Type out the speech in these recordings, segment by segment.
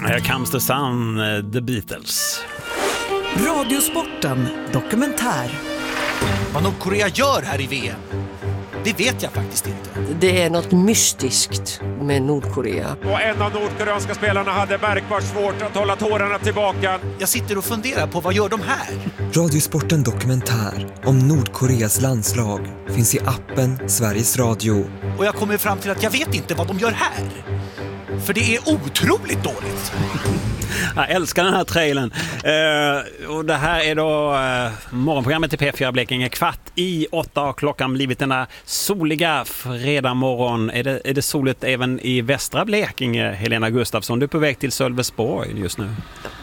Here comes the sun, The Beatles. Radiosporten dokumentär. Vad Nordkorea gör här i VM, det vet jag faktiskt inte. Det är något mystiskt med Nordkorea. Och en av nordkoreanska spelarna hade märkbart svårt att hålla tårarna tillbaka. Jag sitter och funderar på vad gör de här? Radiosporten dokumentär om Nordkoreas landslag finns i appen Sveriges Radio. Och jag kommer fram till att jag vet inte vad de gör här. För det är otroligt dåligt. Jag älskar den här trailern. Och det här är då morgonprogrammet i P4 Blekinge. 7:15 har klockan blivit denna soliga fredag morgon. Är det soligt även i västra Blekinge, Helena Gustafsson? Du är på väg till Sölvesborg just nu.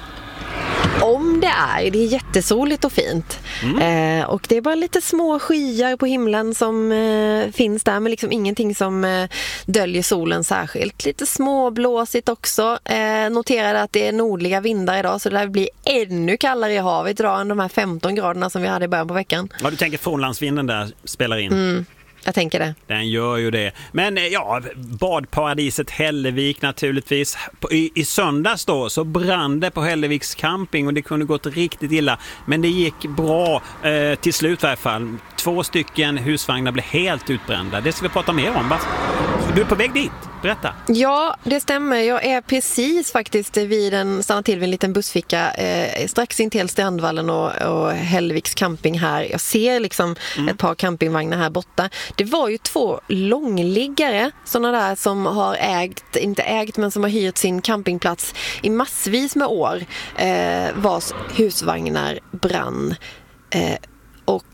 Om det är jättesoligt och fint. Och det är bara lite små skyar på himlen som finns där, men liksom ingenting som döljer solen särskilt. Lite småblåsigt också. Noterade att det är nordliga vindar idag, så det blir ännu kallare i havet idag än de här 15 graderna som vi hade i början på veckan. Ja, du tänker frånlandsvinden där spelar in. Jag tänker det. Den gör ju det. Men ja, badparadiset Hällevik naturligtvis. I söndags då så brann det på Hälleviks camping och det kunde gått riktigt illa. Men det gick bra till slut i alla fall. 2 stycken husvagnar blev helt utbrända. Det ska vi prata mer om. Du är på väg dit. Berätta. Ja, det stämmer. Jag är precis faktiskt stannar till vid en liten bussficka strax in till Strandvallen och Hälleviks camping här. Jag ser liksom ett par campingvagnar här borta. Det var ju 2 långliggare, sådana där som har inte ägt men som har hyrt sin campingplats i massvis med år, vars husvagnar brann. Och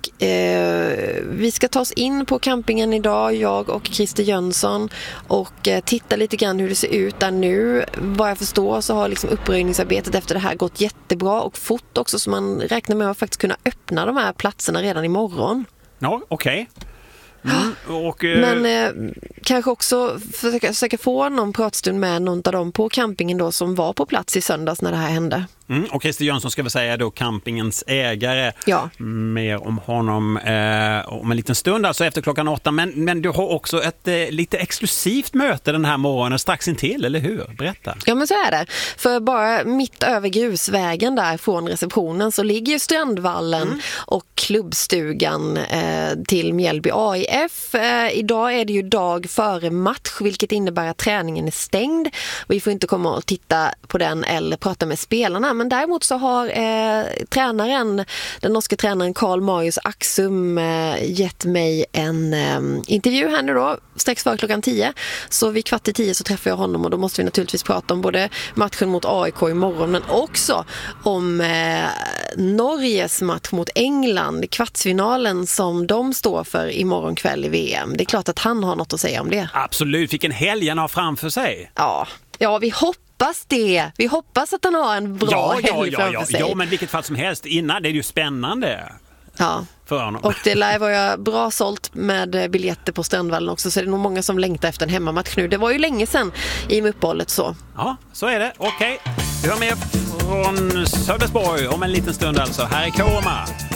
vi ska ta oss in på campingen idag, jag och Christer Jönsson, och titta lite grann hur det ser ut där nu. Vad jag förstår så har liksom uppröjningsarbetet efter det här gått jättebra och fort också, så man räknar med att faktiskt kunna öppna de här platserna redan imorgon. Ja, okej. Men kanske också försöka få någon pratstund med någon av dem på campingen då som var på plats i söndags när det här hände. Och Christer Jönsson ska vi säga då campingens ägare. Ja. Mer om honom om en liten stund, alltså efter klockan 8. Men du har också ett lite exklusivt möte den här morgonen strax intill, eller hur? Berätta. Ja, men så är det. För bara mitt över grusvägen där från receptionen så ligger ju Strandvallen och klubbstugan till Mjällby AIF. Idag är det ju dag före match, vilket innebär att träningen är stängd. Vi får inte komma och titta på den eller prata med spelarna. Men däremot så har den norska tränaren Karl Marius Axum gett mig en intervju här nu då, strax före klockan 10. Så vid 9:15 så träffar jag honom, och då måste vi naturligtvis prata om både matchen mot AIK imorgon, men också om Norges match mot England, kvartsfinalen som de står för imorgon kväll i VM. Det är klart att han har något att säga om det. Absolut, vilken helg han har framför sig. Ja, vi hoppas det. Vi hoppas att han har en bra helg framför sig. Ja, men vilket fall som helst innan, det är ju spännande. Ja, för honom. Och det lär vara bra sålt med biljetter på Strandvallen också, så det är nog många som längtar efter en hemmamatch nu. Det var ju länge sedan i uppehållet så. Ja, så är det. Okej. Vi har med från Sölvesborg om en liten stund alltså. Här är Koma.